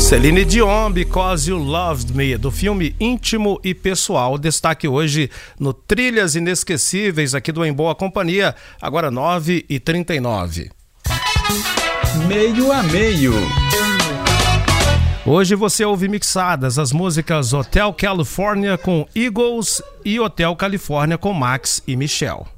Celine Dion, Because You Loved Me, do filme Íntimo e Pessoal. Destaque hoje no Trilhas Inesquecíveis aqui do Em Boa Companhia, agora 9h39. Meio a meio. Hoje você ouve mixadas as músicas Hotel California com Eagles e Hotel California com Max e Michelle.